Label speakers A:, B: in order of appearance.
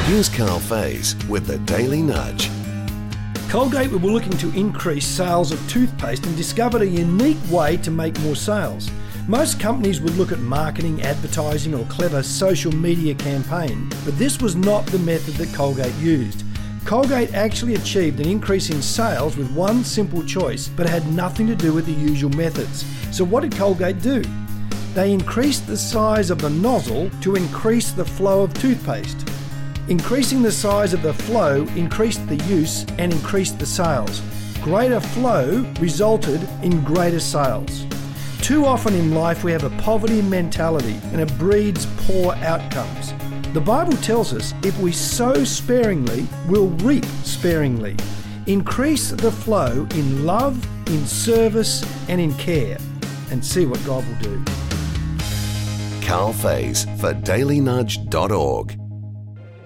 A: Here's Carl Faze with the Daily Nudge.
B: Colgate were looking to increase sales of toothpaste and discovered a unique way to make more sales. Most companies would look at marketing, advertising or clever social media campaign, but this was not the method that Colgate used. Colgate actually achieved an increase in sales with one simple choice, but it had nothing to do with the usual methods. So what did Colgate do? They increased the size of the nozzle to increase the flow of toothpaste. Increasing the size of the flow increased the use and increased the sales. Greater flow resulted in greater sales. Too often in life we have a poverty mentality and it breeds poor outcomes. The Bible tells us if we sow sparingly, we'll reap sparingly. Increase the flow in love, in service and in care, and see what God will do.
A: Carl Faze for dailynudge.org.